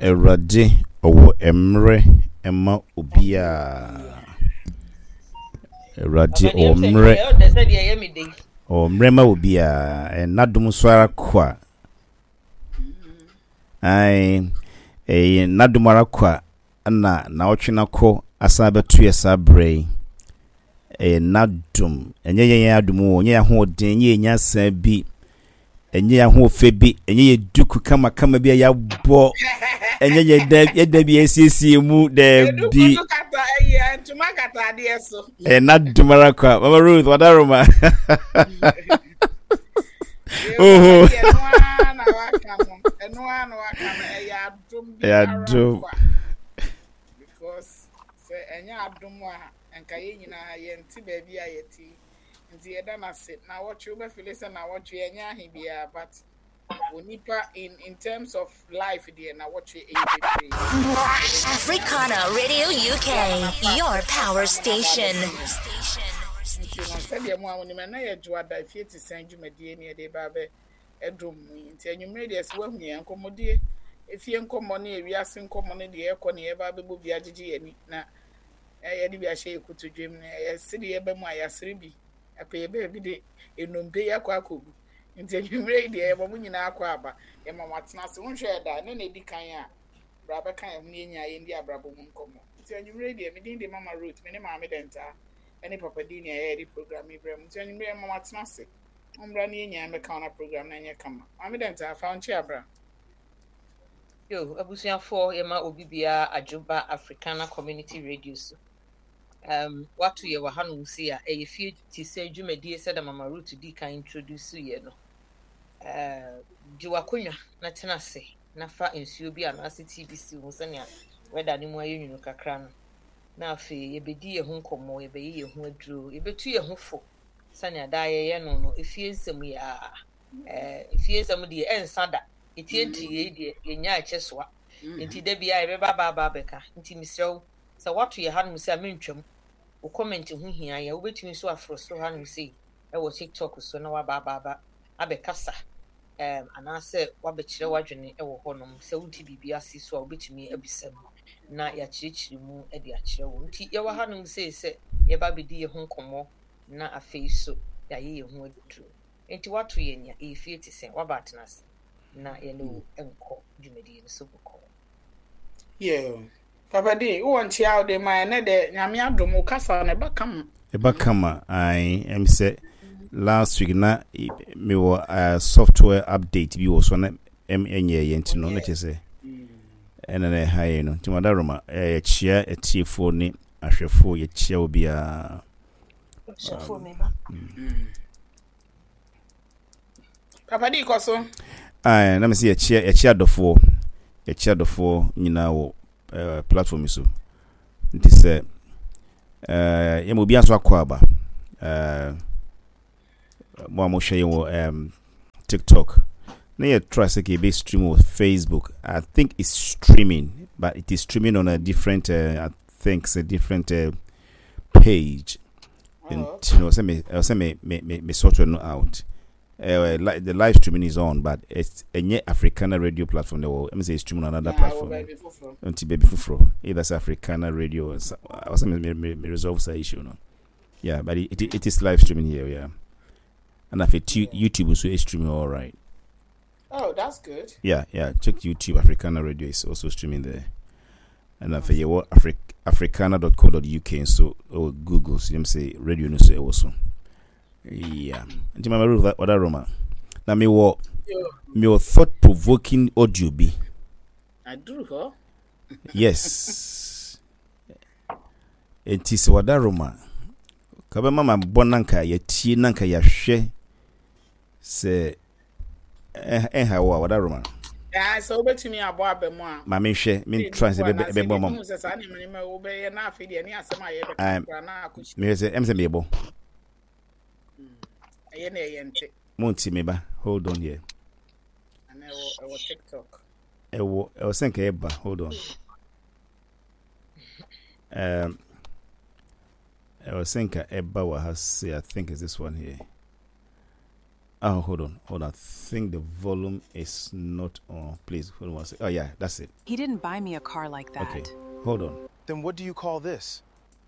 Erade owo emre ema obia. Erade omre ma obia enadum so ara kwa. Ai nadum ara kwa na otwena ko asa betu yesa brei. Nadum enye yen adum o nye ho den nye nya san bi enye ya ho fe bi enye ye duku kama bi ya bo enye ye da bi esiesie mu de bi nadum ara kwa Mama Ruth wadaroma oh ya dum because say enye adum a enka ye nyina ye nti ba bia yeti nti eda na sit na watch you be feel say na watch you enya ahibia but onipa in terms of life there na watch you Africana Radio UK, your power station. Said mo awoni me na ye juada ifie ti san dwumadie ne de ba be edum nti anwumre de se wahu ye nkomodie efie nkomo na ewiase nkomo ne de ekọ ne ye ba be bo bia gigi yani na ye de bia hye ekutudwem na ye se de ye ba mu ayasere bi ape be bi de enombe yakọ akogu nti anwumre de ye bo mu nyina akọ aba ye mama tena se wonhwe da ne na edi kan a bra be kan ye hu ye nya ye ndi abrabo mu nkomo nti anwumre de me din de Mama Ruth me ne maame denta any papa dini a program Ibrahim. Joining me, Mama Tnase. Umbrani, and the program, and you come. I'm a found Chabra. Yo, Abusia 4 Emma Obibia Ajuba Africana Community Radios. What to your Hanu see a few to say Jume dear said Mama Ruth to Dika introduce you. Juacunya, Natanase, Nafa in Subia and ACTBC Musania, whether any more union cacran. Na fe yebedi ye ho nkomo yebeye ye ho aduro yebetu ye ho fo sanya da ye no efie nsem ya efie nsem de ensada etienti ye de yenya achesoa enti da bia ye baba beka enti misrew se watu ye hanum se mentwam wo comment ho hia ya wobetumi so afro so hanum se e wo TikTok so na wa baba abekasa anase wabekire wadwene e wo honom se wuti bibia si so wobetumi abisam na ya chirichiri mu e de akire wo nti ye wa hanum se ye ba bedi ye ho nkomo na afei so ya ye ho aduru nti watu ye nya e fie ti se wa batnas na ye no enko dwumedi no so boko Yeah papa di wo nchi out de my na de nyame adom kasa na ba kama I am say last week na me wo software update bi wo so na enye ye ntino na chese ena na haye no timadaroma ye chia etiefo ni ahwefo ye chia obi a chefo me ba papa di koso na me say ye chia dofo nyina wo platform so nti se ye mo bi aso akwa aba mo hwe ye wo TikTok. Now you try to be stream with Facebook. I think it's streaming, but it is streaming on a different. I think it's a different page. And you know, say me sort of out. The live streaming is on, but it's a new Africana radio platform. Let me say streaming on another platform. Until baby fufro, either Africana radio. I was me resolve the issue, no. Yeah, but it is live streaming here. Yeah, and I think YouTube is streaming all right. Oh, that's good. Yeah. Check YouTube. Africana Radio is also streaming there. And after you what africana.co.uk and so Google, so you say radio no say also. Yeah. And Mama Ruth what aroma. Now me thought provoking audio be. I do, huh? Yes. It is what aroma. Kabe mama bonanka ya tie nanka ya hwe se hawa wadaroma yeah so betumi abo abemu a ma me hwe me try se be mom mo se sa ni me wo be ye na afi de ni asema ye be kra na akuchi me se em se me bo ye na ye nte monti me ba hold on here and I will TikTok I was thinking eba hold on I was thinking eba wa has say I think is this one here Oh, hold on. I think the volume is not on. Please, hold on one second. Oh, yeah, that's it. He didn't buy me a car like that. Okay, hold on. Then what do you call this?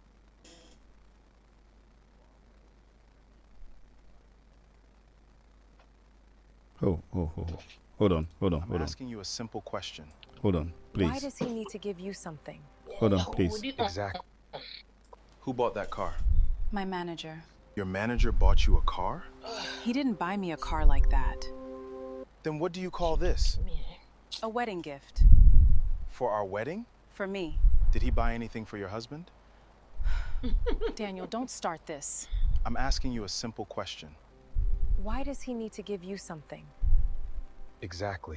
Hold on. I'm asking you a simple question. Hold on, please. Why does he need to give you something? Hold on, please. Exactly. Who bought that car? My manager. Your manager bought you a car? He didn't buy me a car like that. Then what do you call this? A wedding gift. For our wedding? For me. Did he buy anything for your husband? Daniel, don't start this. I'm asking you a simple question. Why does he need to give you something? Exactly.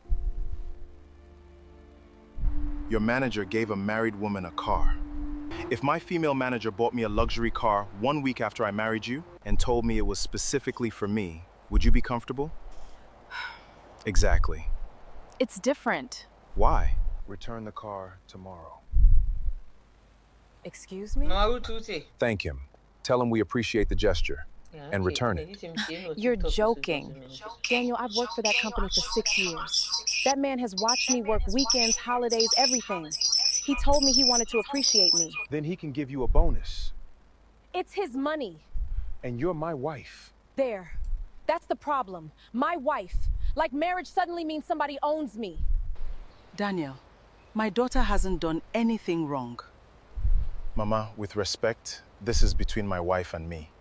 Your manager gave a married woman a car. If my female manager bought me a luxury car 1 week after I married you and told me it was specifically for me, would you be comfortable? Exactly. It's different. Why? Return the car tomorrow. Excuse me? Thank him. Tell him we appreciate the gesture. And return it. You're joking. Daniel, I've worked for that company for 6 years. That man has watched me work weekends, holidays, everything. He told me he wanted to appreciate me. Then he can give you a bonus. It's his money. And you're my wife. There. That's the problem. My wife. Like marriage suddenly means somebody owns me. Daniel, my daughter hasn't done anything wrong. Mama, with respect, this is between my wife and me.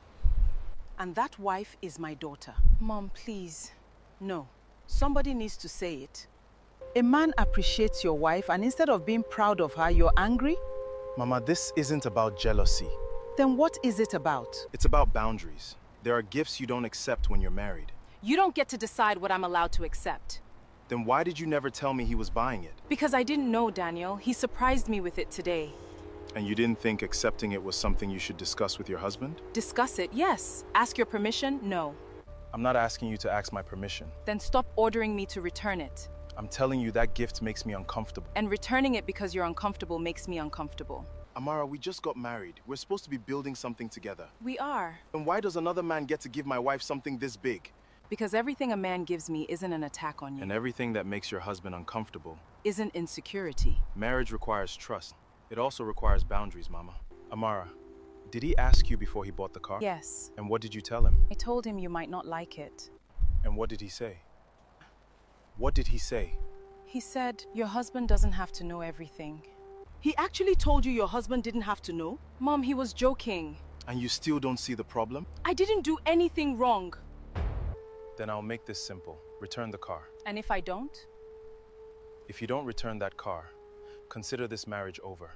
And that wife is my daughter. Mom, please. No. Somebody needs to say it. A man appreciates your wife, and instead of being proud of her, you're angry? Mama, this isn't about jealousy. Then what is it about? It's about boundaries. There are gifts you don't accept when you're married. You don't get to decide what I'm allowed to accept. Then why did you never tell me he was buying it? Because I didn't know, Daniel. He surprised me with it today. And you didn't think accepting it was something you should discuss with your husband? Discuss it, yes. Ask your permission, no. I'm not asking you to ask my permission. Then stop ordering me to return it. I'm telling you that gift makes me uncomfortable. And returning it because you're uncomfortable makes me uncomfortable. Amara, we just got married. We're supposed to be building something together. We are. And why does another man get to give my wife something this big? Because everything a man gives me isn't an attack on you. And everything that makes your husband uncomfortable isn't insecurity. Marriage requires trust. It also requires boundaries, Mama. Amara, did he ask you before he bought the car? Yes. And what did you tell him? I told him you might not like it. And what did he say? What did he say? He said, your husband doesn't have to know everything. He actually told you your husband didn't have to know? Mom, he was joking. And you still don't see the problem? I didn't do anything wrong. Then I'll make this simple. Return the car. And if I don't? If you don't return that car, consider this marriage over.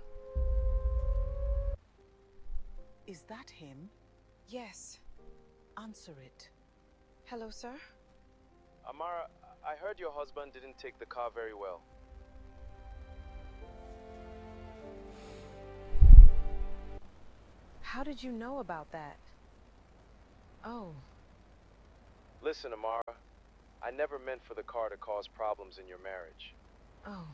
Is that him? Yes. Answer it. Hello, sir? Amara, I heard your husband didn't take the car very well. How did you know about that? Oh. Listen, Amara, I never meant for the car to cause problems in your marriage. Oh.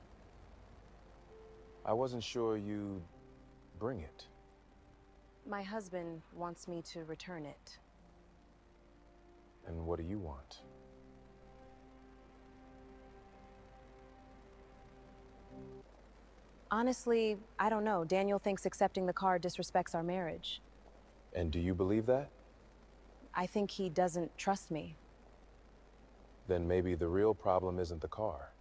I wasn't sure you'd bring it. My husband wants me to return it. And what do you want? Honestly, I don't know. Daniel thinks accepting the car disrespects our marriage. And do you believe that? I think he doesn't trust me. Then maybe the real problem isn't the car.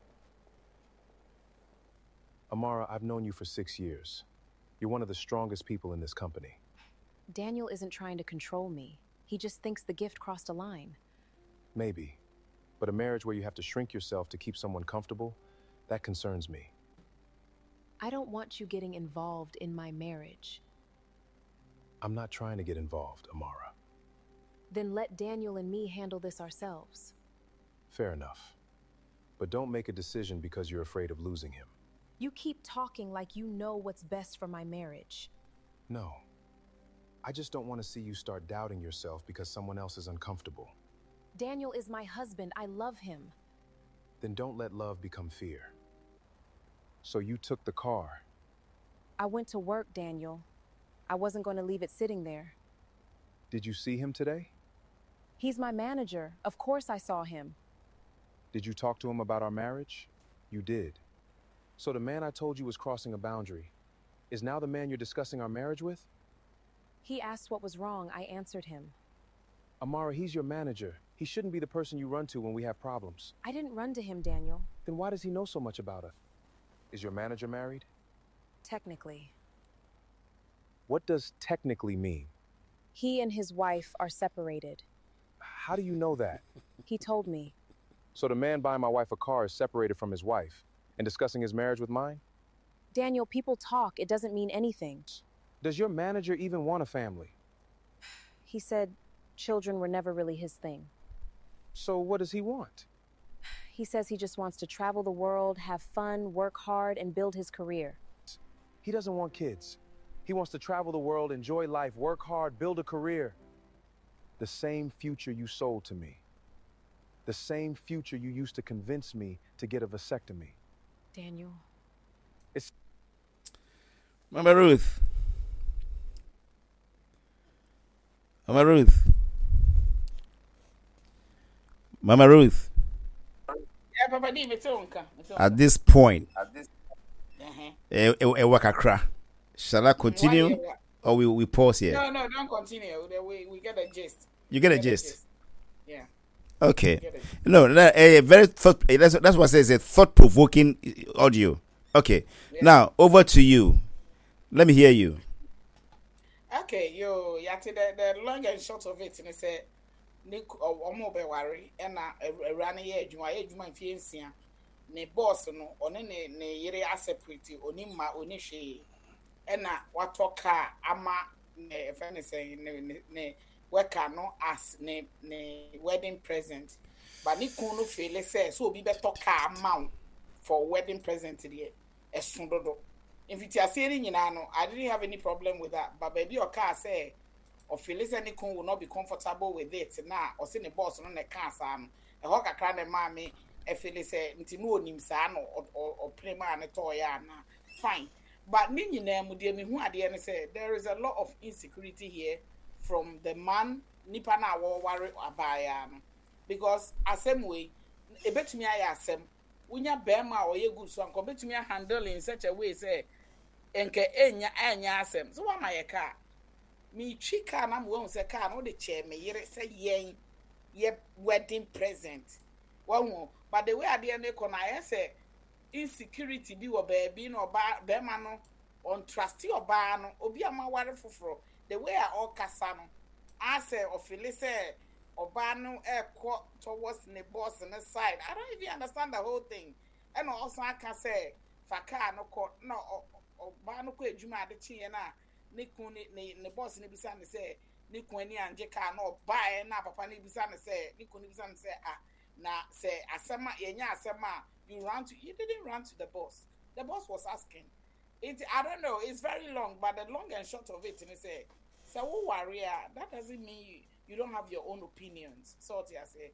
Amara, I've known you for 6 years. You're one of the strongest people in this company. Daniel isn't trying to control me. He just thinks the gift crossed a line. Maybe. But a marriage where you have to shrink yourself to keep someone comfortable, that concerns me. I don't want you getting involved in my marriage. I'm not trying to get involved, Amara. Then let Daniel and me handle this ourselves. Fair enough. But don't make a decision because you're afraid of losing him. You keep talking like you know what's best for my marriage. No. I just don't want to see you start doubting yourself because someone else is uncomfortable. Daniel is my husband. I love him. Then don't let love become fear. So you took the car. I went to work, Daniel. I wasn't going to leave it sitting there. Did you see him today? He's my manager. Of course I saw him. Did you talk to him about our marriage? You did. So the man I told you was crossing a boundary is now the man you're discussing our marriage with? He asked what was wrong. I answered him. Amara, he's your manager. He shouldn't be the person you run to when we have problems. I didn't run to him, Daniel. Then why does he know so much about us? Is your manager married? Technically. What does technically mean? He and his wife are separated. How do you know that? He told me. So the man buying my wife a car is separated from his wife and discussing his marriage with mine? Daniel, people talk. It doesn't mean anything. Does your manager even want a family? He said children were never really his thing. So what does he want? He says he just wants to travel the world, have fun, work hard, and build his career. He doesn't want kids. He wants to travel the world, enjoy life, work hard, build a career. The same future you sold to me. The same future you used to convince me to get a vasectomy. Daniel. Mama Ruth. Mama Ruth. Mama Ruth. Yeah, Papa D, me too, unka. At this point, Wakakra. Shall I continue or we pause here? No, don't continue. We get a gist. You get a gist? Yeah. Okay. No, a very thought. That's what says a thought-provoking audio. Okay. Yeah. Now over to you. Let me hear you. Okay, the long and short of it, and it said, Nick or mobile worry, and running edge, my fiancé, ne boss no, on ne yere separate, onima onishi, and what talk ama ne fancy ne worker no as ne wedding present, but Nick no feel so be better car amount for wedding present here, as soon as if it's a saying, I didn't have any problem with that. But baby, your car say, or Phyllis and Nicole will not be comfortable with it now, or send a boss on the car, Sam. A hawk a crown and mammy, a Phyllis said, Ntino Nimsano or Prima and a Toyana. Fine. But Nini name would me who at the end said, there is a lot of insecurity here from the man, Nipana war worry abayano. Because, as same way, a bet me I ask them. When you bema or you good so come to me handle in such a way say enke enya asem so why my car me chika na mo say car no the chair me yere say ye wedding present one but the way I dey ko na say insecurity bi wo baby no bema no on trusty oba no obi ama ware foforo the way I all kasa no I say ofile say Obano air towards the boss on the side. I don't even understand the whole thing. And also I can say Faka no court no Obano ko Juma de Chiena Nikuni the boss in the Bisan say Nikuni and Jeka no buy na papa ni Bisan say Nikuni Bisan say na say Asama Yenya Asama you didn't run to the boss. The boss was asking. I don't know, it's very long, but the long and short of it and say so warrior that doesn't mean you don't have your own opinions. So I say,